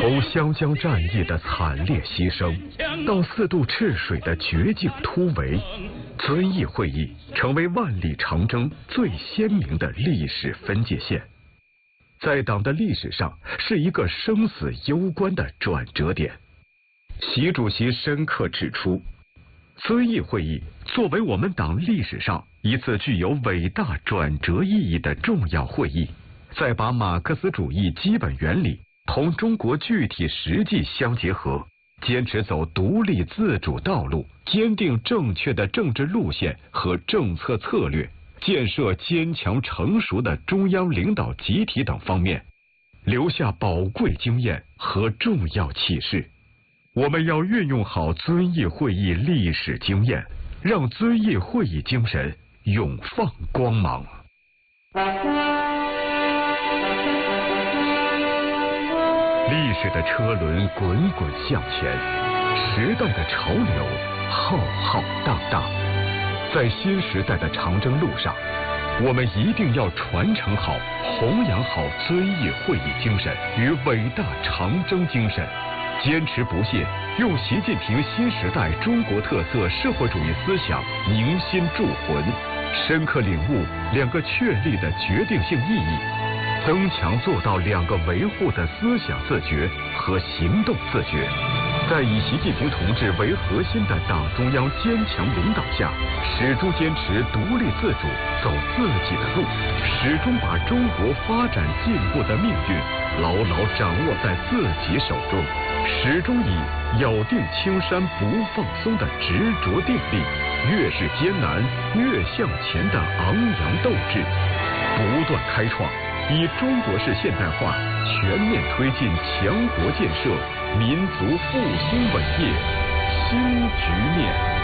从湘江战役的惨烈牺牲，到4渡赤水的绝境突围，遵义会议成为万里长征最鲜明的历史分界线，在党的历史上是一个生死攸关的转折点。习主席深刻指出，遵义会议作为我们党历史上一次具有伟大转折意义的重要会议，在把马克思主义基本原理同中国具体实际相结合，坚持走独立自主道路，坚定正确的政治路线和政策策略，建设坚强成熟的中央领导集体等方面，留下宝贵经验和重要启示。我们要运用好遵义会议历史经验，让遵义会议精神永放光芒。历史的车轮滚滚向前，时代的潮流浩浩荡荡。在新时代的长征路上，我们一定要传承好、弘扬好遵义会议精神与伟大长征精神，坚持不懈用习近平新时代中国特色社会主义思想凝心铸魂，深刻领悟2个确立的决定性意义，增强做到2个维护的思想自觉和行动自觉，在以习近平同志为核心的党中央坚强领导下，始终坚持独立自主，走自己的路，始终把中国发展进步的命运牢牢掌握在自己手中，始终以咬定青山不放松的执着定力，越是艰难越向前的昂扬斗志，不断开创以中国式现代化全面推进强国建设、民族复兴伟业新局面。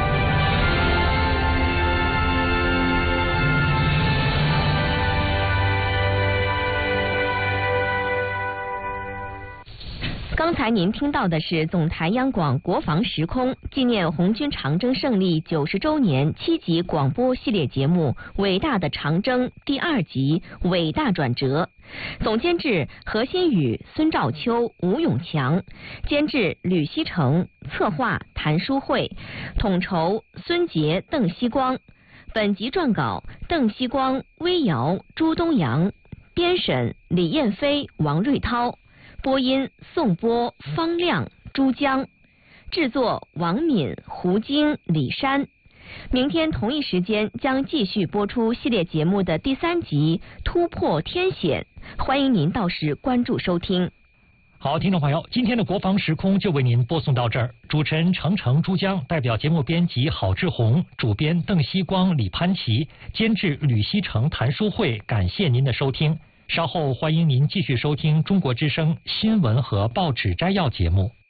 刚才您听到的是总台央广国防时空纪念红军长征胜利90周年7集广播系列节目《伟大的长征》第2集《伟大转折》，总监制何新宇、孙兆秋、吴永强，监制吕锡成，策划谭书慧，统筹孙杰、邓锡光。本集撰稿邓锡光、魏瑶、朱东阳，编审李燕飞、王瑞涛。播音宋波、方亮、朱江，制作王敏、胡晶、李珊。明天同一时间将继续播出系列节目的第3集《突破天险》，欢迎您到时关注收听。 好，听众朋友，今天的国防时空就为您播送到这儿。主持人程程、朱江，代表节目编辑郝志宏，主编邓锡光、李潘琪，监制吕锡成、谭书慧，感谢您的收听。稍后欢迎您继续收听中国之声新闻和报纸摘要节目。